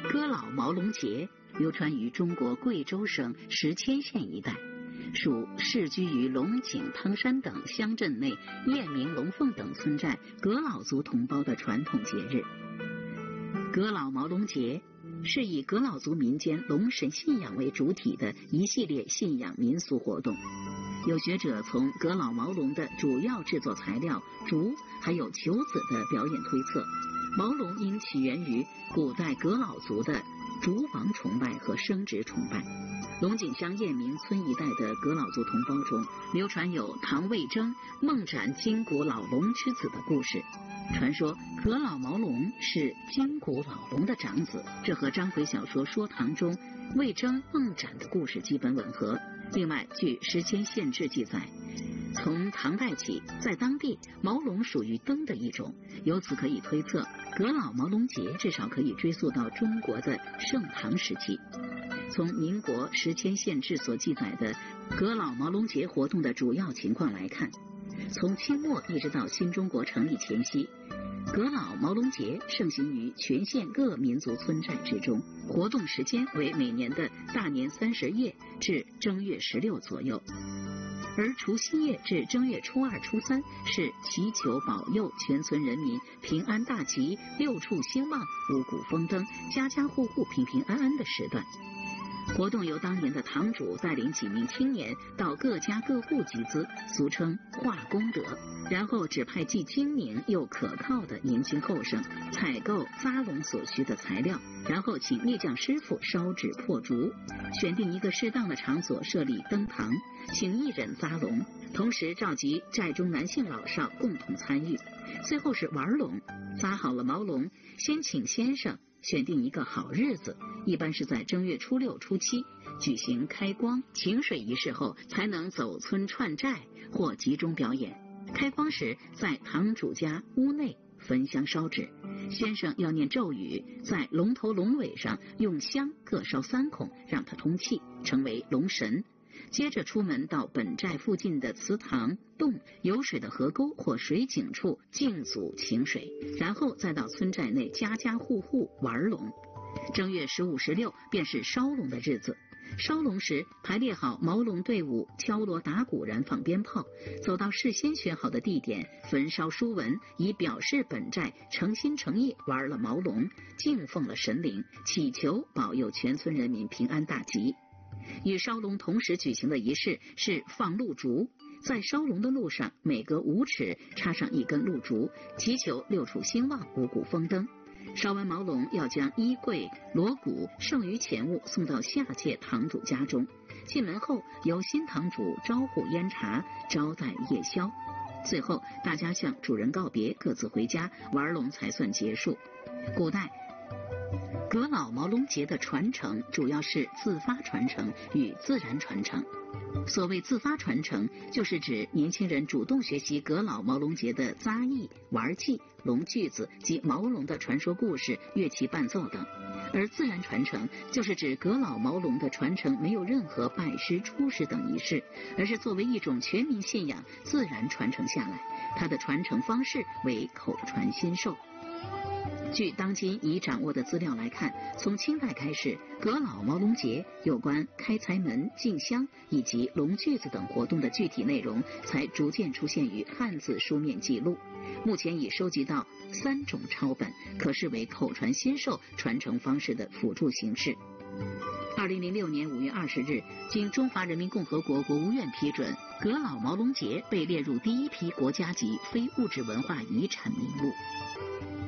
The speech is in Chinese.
哥老毛龙节流传于中国贵州省石阡县一带，属世居于龙井、汤山等乡镇内燕鸣、龙凤等村寨葛老族同胞的传统节日。葛老毛龙节是以葛老族民间龙神信仰为主体的一系列信仰民俗活动。有学者从葛老毛龙的主要制作材料竹还有球子的表演推测，毛龙应起源于古代葛老族的竹王崇拜和生殖崇拜。龙井乡燕鸣村一带的葛老族同胞中，流传有唐魏征梦斩金骨老龙之子的故事。传说葛老毛龙是金骨老龙的长子，这和章回小说《说唐》中魏征梦斩的故事基本吻合。另外，据《石阡县志》记载，从唐代起，在当地毛龙属于灯的一种，由此可以推测，葛老毛龙节至少可以追溯到中国的盛唐时期。从民国《石阡县志》所记载的葛老毛龙节活动的主要情况来看，从清末一直到新中国成立前夕，葛老毛龙节盛行于全县各民族村寨之中，活动时间为每年的大年30夜至正月16左右，而除夕夜至正月初2、初3是祈求保佑全村人民平安大吉、六畜兴旺、五谷丰登、家家户户平平安安的时段。活动由当年的堂主带领几名青年到各家各户集资，俗称化功德，然后指派既精明又可靠的年轻后生采购扎龙所需的材料，然后请灭匠师傅烧纸破竹，选定一个适当的场所设立灯堂，请一人扎龙，同时召集寨中男性老少共同参与。最后是玩龙，扎好了毛龙，先请先生选定一个好日子，一般是在正月初6、初7举行开光请水仪式后，才能走村串寨或集中表演。开光时在堂主家屋内焚香烧纸，先生要念咒语，在龙头龙尾上用香各烧3孔，让它通气，成为龙神。接着出门到本寨附近的祠堂、洞、有水的河沟或水井处敬祖请水，然后再到村寨内家家户户玩龙。正月15、16便是烧龙的日子。烧龙时排列好毛龙队伍，敲锣打鼓，燃放鞭炮，走到事先选好的地点，焚烧书文，以表示本寨诚心诚意玩了毛龙，敬奉了神灵，祈求保佑全村人民平安大吉。与烧龙同时举行的仪式是放鹿烛，在烧龙的路上每隔5尺插上一根鹿烛，祈求六畜兴旺、五谷丰登。烧完毛龙，要将衣柜、锣鼓、剩余钱物送到下届堂主家中，进门后由新堂主招呼烟茶，招待夜宵。最后大家向主人告别，各自回家，玩龙才算结束。古代葛老毛龙节的传承主要是自发传承与自然传承。所谓自发传承，就是指年轻人主动学习葛老毛龙节的扎艺、玩技、龙句子及毛龙的传说故事、乐器伴奏等；而自然传承就是指葛老毛龙的传承没有任何拜师、出师等仪式，而是作为一种全民信仰自然传承下来，它的传承方式为口传心授。据当今已掌握的资料来看，从清代开始，葛老毛龙节有关开财门、进香以及龙句子等活动的具体内容才逐渐出现于汉字书面记录。目前已收集到3种抄本，可视为口传心授传承方式的辅助形式。2006年5月20日，经中华人民共和国国务院批准，葛老毛龙节被列入第1批国家级非物质文化遗产名录。